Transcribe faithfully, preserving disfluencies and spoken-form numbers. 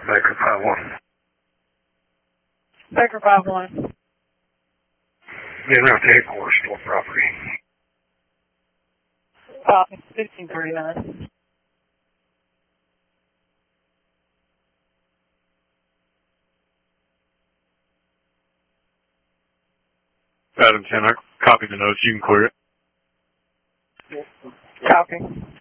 Baker five one. Baker five one. Then out to headquarters, store property. Copy, fifteen thirty-nine. Adam ten, I copied the notes. You can clear it. Copy.